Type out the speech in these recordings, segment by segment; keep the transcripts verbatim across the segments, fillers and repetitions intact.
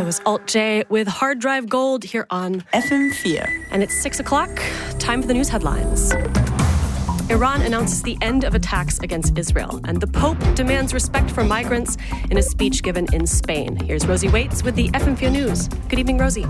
was Alt J with Hard Drive Gold here on F M four. And it's six o'clock. Time for the news headlines. Iran announces the end of attacks against Israel, and the Pope demands respect for migrants in a speech given in Spain. Here's Rosie Waits with the F M four News. Good evening, Rosie.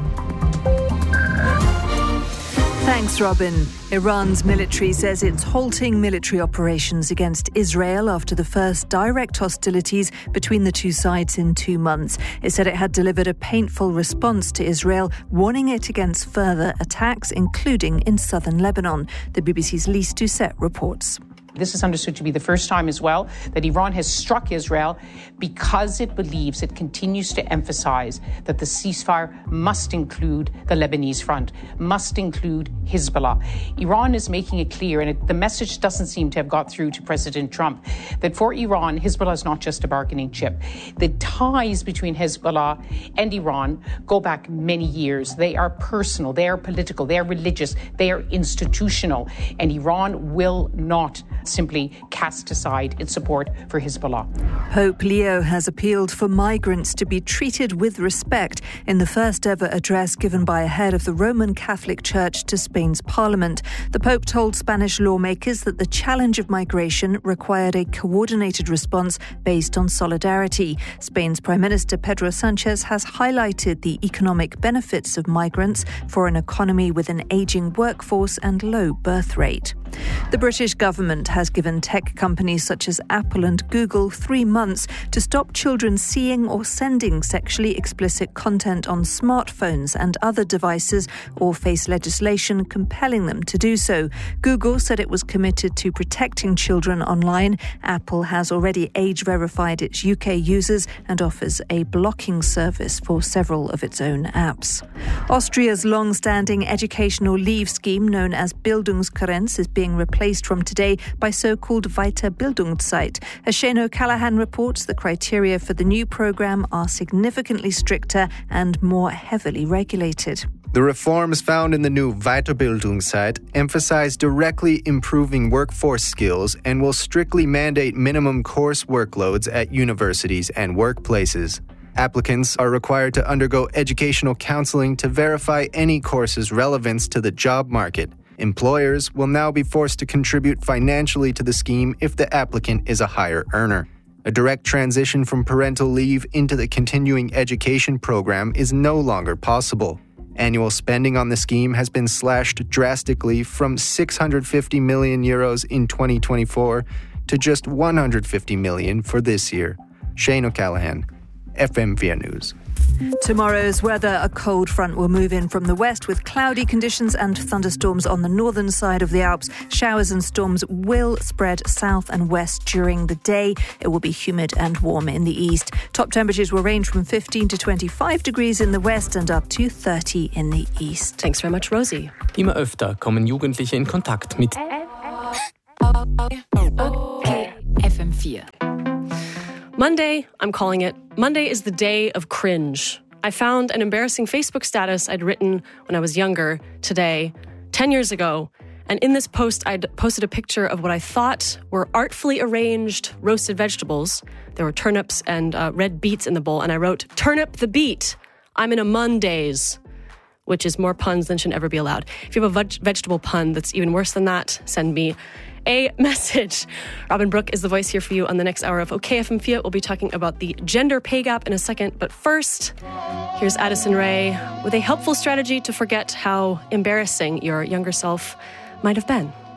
Thanks, Robin. Iran's military says it's halting military operations against Israel after the first direct hostilities between the two sides in two months. It said it had delivered a painful response to Israel, warning it against further attacks, including in southern Lebanon. The B B C's Lise Doucet reports. This is understood to be the first time as well that Iran has struck Israel because it believes it continues to emphasize that the ceasefire must include the Lebanese front, must include Hezbollah. Iran is making it clear, and it, the message doesn't seem to have got through to President Trump, that for Iran, Hezbollah is not just a bargaining chip. The ties between Hezbollah and Iran go back many years. They are personal, they are political, they are religious, they are institutional, and Iran will not simply cast aside its support for Hezbollah. Pope Leo has appealed for migrants to be treated with respect in the first ever address given by a head of the Roman Catholic Church to Spain's parliament. The Pope told Spanish lawmakers that the challenge of migration required a coordinated response based on solidarity. Spain's Prime Minister Pedro Sanchez has highlighted the economic benefits of migrants for an economy with an ageing workforce and low birth rate. The British government has given tech companies such as Apple and Google three months to stop children seeing or sending sexually explicit content on smartphones and other devices, or face legislation compelling them to do so. Google said it was committed to protecting children online. Apple has already age-verified its U K users and offers a blocking service for several of its own apps. Austria's long-standing educational leave scheme known as Bildungsgrenz is being replaced from today by so-called Weiterbildungszeit. As Shane O'Callaghan reports, the criteria for the new programme are significantly stricter and more heavily regulated. The reforms found in the new Weiterbildungszeit emphasize directly improving workforce skills and will strictly mandate minimum course workloads at universities and workplaces. Applicants are required to undergo educational counseling to verify any course's relevance to the job market. Employers will now be forced to contribute financially to the scheme if the applicant is a higher earner. A direct transition from parental leave into the continuing education program is no longer possible. Annual spending on the scheme has been slashed drastically from six hundred fifty million euros in twenty twenty-four to just one hundred fifty million for this year. Shane O'Callaghan, F M four News. Tomorrow's weather, a cold front will move in from the west with cloudy conditions and thunderstorms on the northern side of the Alps. Showers and storms will spread south and west during the day. It will be humid and warm in the east. Top temperatures will range from fifteen to twenty-five degrees in the west and up to thirty in the east. Thanks very much, Rosie. Immer öfter kommen Jugendliche in Kontakt mit Okay, F M four. Monday, I'm calling it, Monday is the day of cringe. I found an embarrassing Facebook status I'd written when I was younger today, ten years ago. And in this post, I'd posted a picture of what I thought were artfully arranged roasted vegetables. There were turnips and uh, red beets in the bowl. And I wrote, "Turnip the beet. I'm in a Mondays," which is more puns than should ever be allowed. If you have a veg- vegetable pun that's even worse than that, send me a message. Robin Brooke is the voice here for you on the next hour of OK F M four. We'll be talking about the gender pay gap in a second. But first, here's Addison Rae with a helpful strategy to forget how embarrassing your younger self might have been.